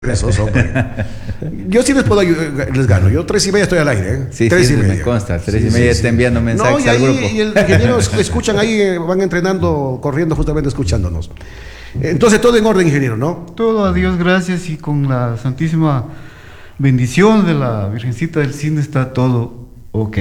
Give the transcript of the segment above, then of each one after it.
Esos, hombre. Yo sí les puedo ayudar, les gano. Yo 3:30 estoy al aire, ¿eh? Sí, 3:30. me consta. 3:30 está enviando mensajes al grupo. Y el ingeniero escuchan ahí, van entrenando, corriendo justamente escuchándonos. Entonces todo en orden, ingeniero, ¿no? Todo a Dios gracias y con la santísima bendición de la Virgencita del Cine está todo ok.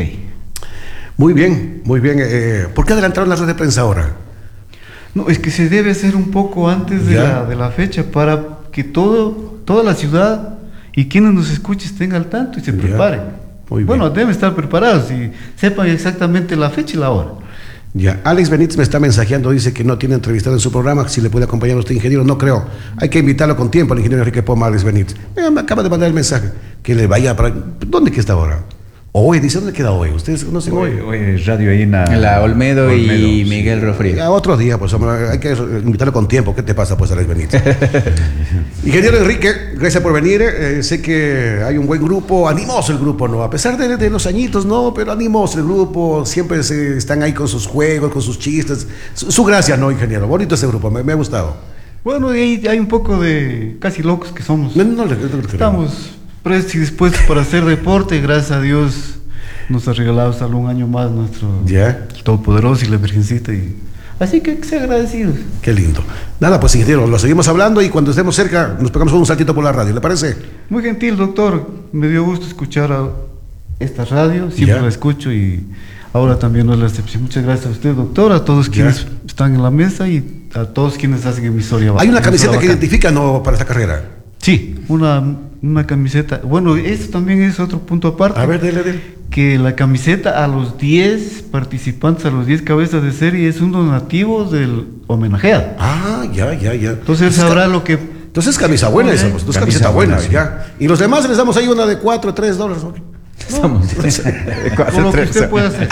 Muy bien, muy bien. ¿Por qué adelantaron la red de prensa ahora? No, es que se debe hacer un poco antes de la fecha para que toda la ciudad y quienes nos escuchen estén al tanto y se preparen. Bueno, deben estar preparados y sepan exactamente la fecha y la hora. Ya, Alex Benítez me está mensajeando, dice que no tiene entrevistado en su programa, si le puede acompañar a usted, ingeniero. No creo, hay que invitarlo con tiempo al ingeniero Enrique Poma, Alex Benítez. Me acaba de mandar el mensaje, que le vaya para... ¿Dónde que está ahora? Hoy, dice, ¿dónde queda hoy? ¿Ustedes conocen hoy? Hoy radio ahí en la Olmedo y Miguel Rofrío. A otro día, pues hombre, hay que invitarlo con tiempo. ¿Qué te pasa, pues, Alex Benítez? Ingeniero Enrique, gracias por venir. Sé que hay un buen grupo, animoso el grupo, ¿no? A pesar de los añitos, ¿no? Pero animoso el grupo, siempre están ahí con sus juegos, con sus chistes. Su gracia, ¿no, ingeniero? Bonito ese grupo, me ha gustado. Bueno, y hay un poco de casi locos que somos. No, estamos prestos y dispuestos para hacer deporte. Gracias a Dios nos ha regalado hasta un año más nuestro Todopoderoso y la Virgencita. Así que sea agradecidos. Qué lindo. Nada, pues ingeniero, lo seguimos hablando y cuando estemos cerca nos pegamos un saltito por la radio, ¿le parece? Muy gentil, doctor. Me dio gusto escuchar a esta radio, siempre la escucho y ahora también no es la excepción. Muchas gracias a usted, doctor, a todos quienes están en la mesa y a todos quienes hacen emisoria. Hay una camiseta que identifica, ¿no?, para esta carrera. Sí, una camiseta. Bueno, eso también es otro punto aparte. A ver, dele. Que la camiseta a los 10 participantes, a los 10 cabezas de serie, es un donativo del homenajeado. Ah, ya. Entonces sabrá lo que... Entonces camisa buena esa, pues. Entonces camiseta buena, sí. Ya. Y los demás les damos ahí una de $4, $3. No, con lo que usted pueda hacer.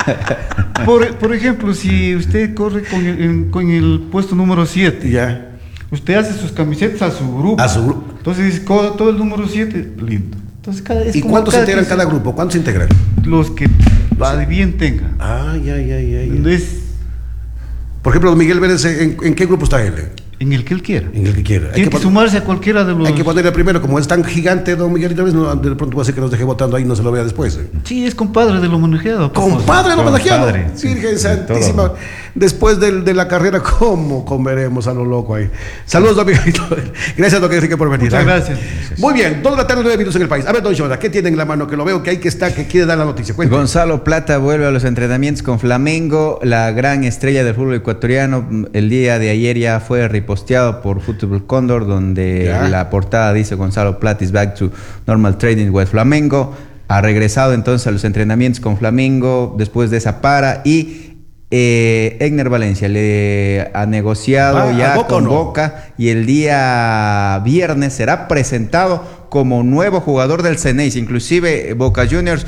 Por ejemplo, si usted corre con el puesto número 7. Ya. Usted hace sus camisetas a su grupo. Entonces, todo el número 7, lindo. Entonces, ¿y cuántos se integran cada grupo? ¿Cuántos se integran? Los que bien tengan. Ah, ya. Entonces, por ejemplo, Miguel Vélez, ¿en qué grupo está él? En el que él quiera. En el que quiera. Tiene que sumarse a cualquiera de los... Hay que ponerle primero, como es tan gigante, don Miguelito, de pronto va a ser que nos deje votando ahí y no se lo vea después. Sí, es compadre del homenajeado. ¡Compadre del homenajeado! Sí, Virgen Santísima. Todo. Después de la carrera, ¿cómo comeremos a lo loco ahí? Saludos, don Miguelito. Gracias, don Enrique, por venir. Muchas gracias. Muy bien, 2 de la tarde, 9 minutos en el país. A ver, don Jonah, ¿qué tiene en la mano? Que lo veo que hay que estar, que quiere dar la noticia. Cuéntame. Gonzalo Plata vuelve a los entrenamientos con Flamengo. La gran estrella del fútbol ecuatoriano, el día de ayer ya fue reposteado por Fútbol Cóndor, donde la portada dice Gonzalo Plata is back to normal training with Flamengo. Ha regresado entonces a los entrenamientos con Flamengo después de esa para y Egner Valencia le ha negociado con Boca y el día viernes será presentado como nuevo jugador del Ceneice. Inclusive Boca Juniors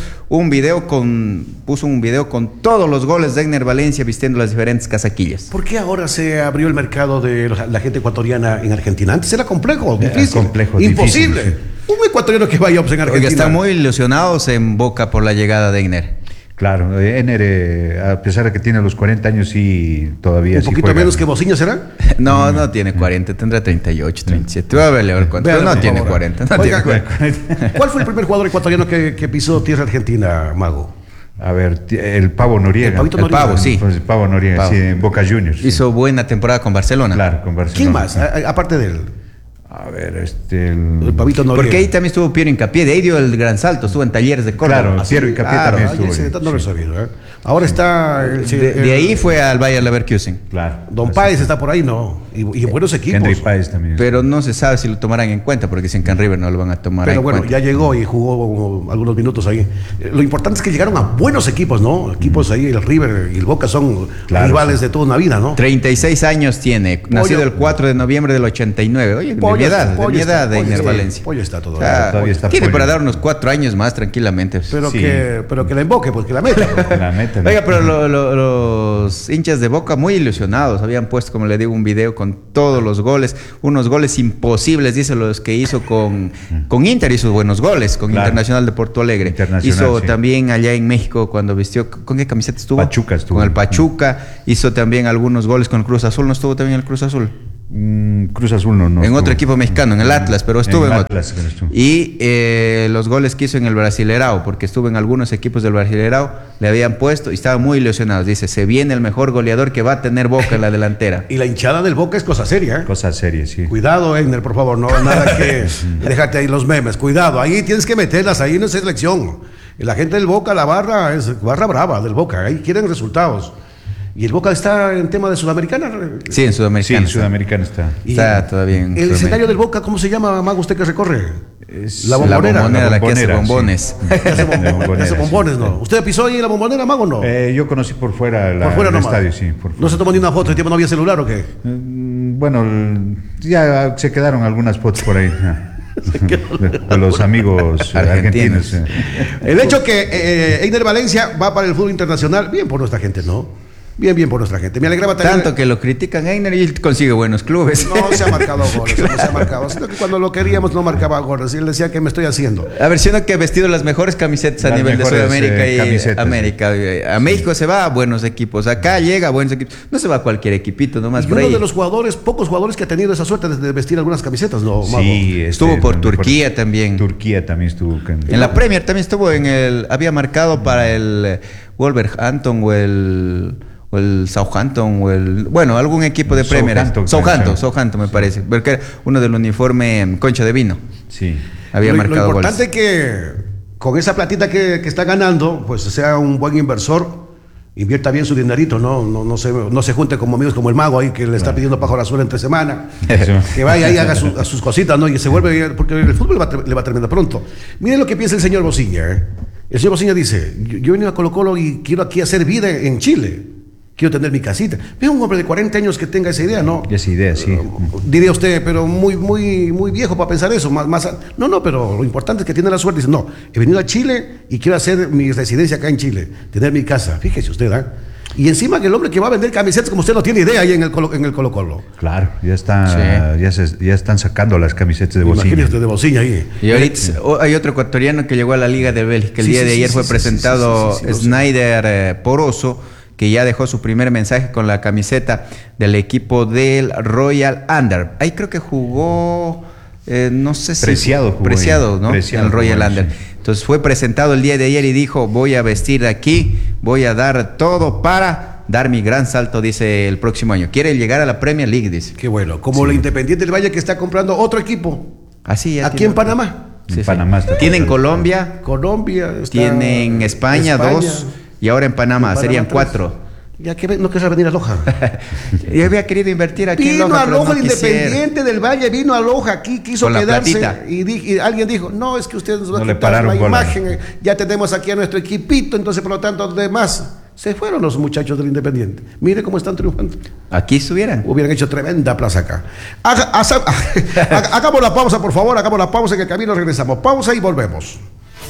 puso un video con todos los goles de Egner Valencia vistiendo las diferentes casaquillas. ¿Por qué ahora se abrió el mercado de la gente ecuatoriana en Argentina? Antes era complejo, difícil, imposible. Difícil. Un ecuatoriano que vaya en Argentina. Oiga, están muy ilusionados en Boca por la llegada de Egner. Claro, Ener, a pesar de que tiene los 40 años, sí, todavía ¿Un poquito menos que Bociño será? No tiene 40, tendrá 38, 37. Voy a ver cuánto. Pero no tiene 40. Oiga, ¿cuál fue el primer jugador ecuatoriano que pisó tierra argentina, Mago? A ver, el Pavo Noriega. El Pavo, sí. El Pavo Noriega, sí, en Boca Juniors. Hizo buena temporada con Barcelona. Claro, con Barcelona. ¿Quién más? Aparte de él. A ver, el Pavito Noriega. Porque ahí también estuvo Piero Hincapié, de ahí dio el gran salto, estuvo en Talleres de Córdoba. Claro, Piero Hincapié también estuvo. No lo he sabido, ¿eh? Ahora está... de ahí fue al Bayer Leverkusen. Claro. Don Páez está por ahí, ¿no? Y en buenos equipos. Henry Páez también. Pero no se sabe si lo tomarán en cuenta, porque dicen que en River no lo van a tomar en cuenta. Pero bueno, ya llegó y jugó algunos minutos ahí. Lo importante es que llegaron a buenos equipos, ¿no? Equipos ahí, el River y el Boca son rivales de toda una vida, ¿no? 36 años tiene, nacido el 4 de noviembre del 89. Oye, de mi edad de Egner Valencia. Pollo está todavía. Todavía está tiene para dar unos 4 años más tranquilamente. Pero que la invoque, pues que la meta. Oiga, pero los hinchas de Boca muy ilusionados, habían puesto, como le digo, un video con todos los goles, unos goles imposibles, dice los que hizo con Inter, hizo buenos goles, con Internacional de Porto Alegre, hizo también allá en México cuando vistió, ¿con qué camiseta estuvo? Pachuca estuvo. Con el Pachuca, hizo también algunos goles con el Cruz Azul, ¿no estuvo también el Cruz Azul? Cruz Azul no. En otro equipo mexicano, en el Atlas, pero estuvo en Atlas, otro. Y los goles que hizo en el Brasileirao, porque estuvo en algunos equipos del Brasileirao, le habían puesto y estaban muy ilusionados. Dice, se viene el mejor goleador que va a tener Boca en la delantera. Y la hinchada del Boca es cosa seria, ¿eh? Cosa seria, sí. Cuidado, Egner, por favor, no nada que déjate ahí los memes. Cuidado, ahí tienes que meterlas, ahí no es selección. La gente del Boca, la barra, es barra brava del Boca, ahí quieren resultados. ¿Y el Boca está en tema de Sudamericana? Sí, en Sudamericana. Sí, en Sudamericana está. Está todavía en ¿El escenario del Boca, cómo se llama, Mago, usted que recorre? La bombonera. La que hace bombones. Sí. Hace bombones, ¿no? ¿Usted pisó ahí en la bombonera, Mago, no? Yo conocí por fuera el estadio, sí. Por fuera. ¿No se tomó ni una foto? ¿El tiempo no había celular o qué? Bueno, ya se quedaron algunas fotos por ahí. De los amigos argentinos. El hecho que Einer Valencia va para el fútbol internacional, bien por nuestra gente, ¿no? Bien por nuestra gente. Me alegraba también. Tanto que lo critican a Einer y él consigue buenos clubes. No se ha marcado goles, no se ha marcado. Sino que cuando lo queríamos no marcaba goles. Y él decía que me estoy haciendo. A ver, siendo que ha vestido las mejores camisetas a nivel de Sudamérica y América. A México se va a buenos equipos. Acá llega a buenos equipos. No se va a cualquier equipito, nomás y por uno ahí. De los jugadores, pocos jugadores que ha tenido esa suerte de vestir algunas camisetas, ¿no, Mago? Sí, estuvo por Turquía también. Turquía también estuvo. En la Premier también estuvo había marcado para el Wolverhampton o el Southampton bueno, algún equipo de Premier. Southampton me parece, porque era uno del uniforme concha de vino. Sí. Había marcado goles. Lo importante es que con esa platita que está ganando, pues sea un buen inversor, invierta bien su dinerito, no se junte como amigos como el Mago ahí que le está pidiendo pajo azul entre semana. Que vaya ahí, haga sus cositas, ¿no? Y se vuelve, porque el fútbol le va a terminar pronto. Miren lo que piensa el señor Bociña, El señor Bociña dice, yo he venido a Colo-Colo y quiero aquí hacer vida en Chile. Quiero tener mi casita. Ve un hombre de 40 años que tenga esa idea, ¿no? Esa idea, sí. Diría usted, pero muy viejo para pensar eso. No, pero lo importante es que tiene la suerte. Dice, no, he venido a Chile y quiero hacer mi residencia acá en Chile, tener mi casa. Fíjese usted, ¿eh? Y encima que el hombre que va a vender camisetas, como usted no tiene idea ahí en el Colo-Colo. Claro, ya están sacando las camisetas de Bociña. Imagínate de Bociña ahí. Y ahorita hay otro ecuatoriano que llegó a la Liga de Bélgica. El día de ayer fue presentado Snyder Poroso, que ya dejó su primer mensaje con la camiseta del equipo del Royal Under. Ahí creo que jugó, no sé si... Preciado, ¿no? Preciado, el Royal Under. Sí. Entonces fue presentado el día de ayer y dijo, voy a vestir de aquí, voy a dar todo para dar mi gran salto, dice, el próximo año. Quiere llegar a la Premier League, dice. Qué bueno, como la Independiente del Valle que está comprando otro equipo. Así ya. Aquí en Panamá. En Panamá está. Tienen Colombia. Tienen España 2. Y ahora en Panamá serían 4. Ya que no querrá venir a Loja. Yo había querido invertir aquí en Loja. Vino a Loja, el Independiente del Valle, vino a Loja aquí, quiso con quedarse. Y alguien dijo, no, es que ustedes nos van a quitar la imagen. Ya tenemos aquí a nuestro equipito, entonces por lo tanto, demás. Se fueron los muchachos del Independiente. Mire cómo están triunfando. Aquí estuvieran. Hubieran hecho tremenda plaza acá. Hagamos la pausa, por favor. Hagamos la pausa, en el camino regresamos. Pausa y volvemos.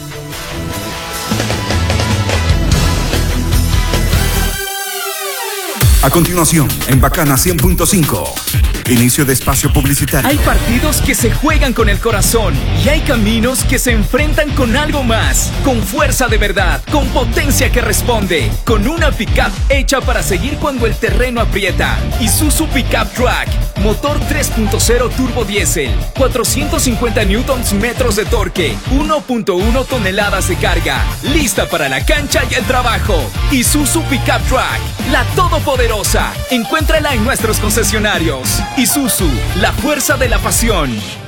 A continuación, en Bacana 100.5, inicio de espacio publicitario. Hay partidos que se juegan con el corazón y hay caminos que se enfrentan con algo más, con fuerza de verdad, con potencia que responde, con una pickup hecha para seguir cuando el terreno aprieta. Isuzu Pickup Track, motor 3.0 turbo diésel, 450 newtons metros de torque, 1.1 toneladas de carga, lista para la cancha y el trabajo. Isuzu Pickup Track, la todopoderosa. Encuéntrala en nuestros concesionarios. Isuzu, la fuerza de la pasión.